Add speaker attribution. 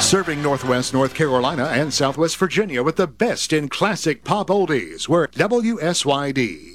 Speaker 1: Serving Northwest North Carolina and Southwest Virginia with the best in classic pop oldies. We're WSYD.